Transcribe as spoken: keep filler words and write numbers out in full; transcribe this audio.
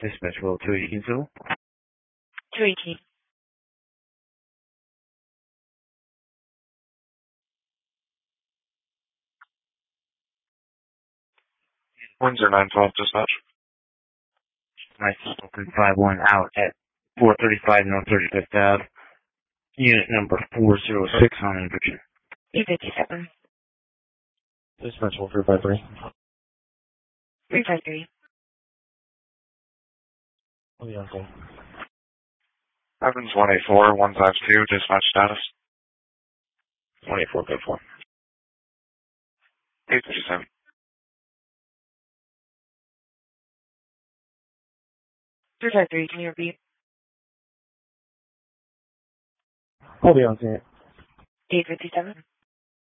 Dispatch Will two eighteen Civil. two eighteen. Windsor nine twelve Dispatch. nine three five one out at four thirty-five North thirty-fifth Ave. Unit number four oh six on invitation. eight fifty-seven. Dispatch Will three five three. three five three. I'll be on call. Evans one eight four one five two, dispatch status. one eight four, code four. eight fifty-seven. three five three, can you repeat? I'll be on scene. eight fifty-seven.